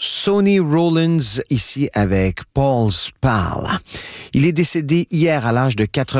Sonny Rollins, ici avec Paul's Pal. Il est décédé hier à l'âge de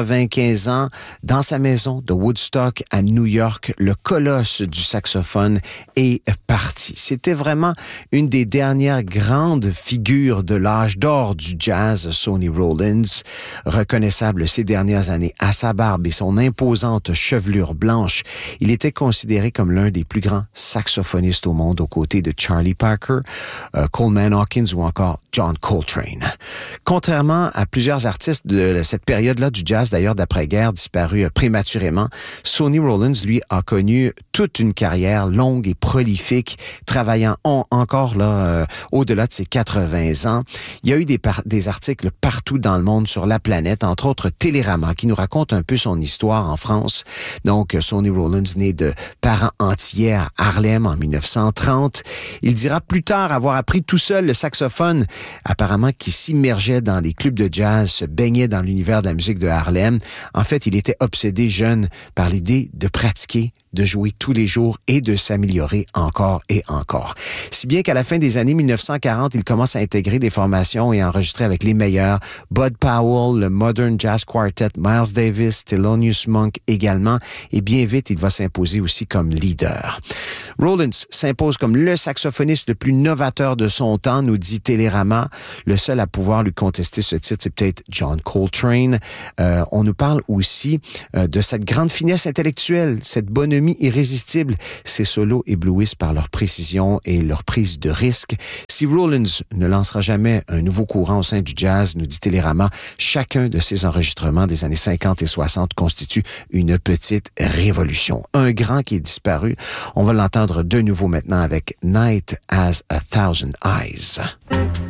95 ans dans sa maison de Woodstock à New York. Le colosse du saxophone est parti. C'était vraiment une des dernières grandes figures de l'âge d'or du jazz, Sonny Rollins, reconnaissable ces dernières années à sa barbe et son imposante chevelure blanche. Il était considéré comme l'un des plus grands saxophonistes au monde aux côtés de Charlie Parker, Coleman Hawkins ou encore John Coltrane. Contrairement à plusieurs artistes de cette période-là du jazz, d'ailleurs d'après-guerre, disparus prématurément, Sonny Rollins, lui, a connu toute une carrière longue et prolifique, travaillant encore là au-delà de ses 80 ans. Il y a eu des articles partout dans le monde sur la planète, entre autres Télérama, qui nous raconte un peu son histoire en France. Donc, Sonny Rollins, né de parents antillais à Harlem en 1930. Il dira plus tard avoir appris tout seul le saxophone, apparemment qui s'immergeait dans les clubs de jazz, se baignait dans l'univers de la musique de Harlem. En fait, il était obsédé jeune par l'idée de pratiquer, de jouer tous les jours et de s'améliorer encore et encore. Si bien qu'à la fin des années 1940, il commence à intégrer des formations et à enregistrer avec les meilleurs. Bud Powell, le Modern Jazz Quartet, Miles Davis, Thelonious Monk également. Et bien vite, il va s'imposer aussi comme leader. Rollins s'impose comme le saxophoniste le plus novateur de son temps, nous dit Télérama. Le seul à pouvoir lui contester ce titre, c'est peut-être John Coltrane. On nous parle aussi de cette grande finesse intellectuelle, cette bonhomie irrésistible. Ses solos éblouissent par leur précision et leur prise de risque. Si Rollins ne lancera jamais un nouveau courant au sein du jazz, nous dit Télérama, chacun de ses enregistrements des années 50 et 60 constitue une petite révolution. Un grand qui est disparu. On va l'entendre de nouveau maintenant avec Night as a Thousand Eyes.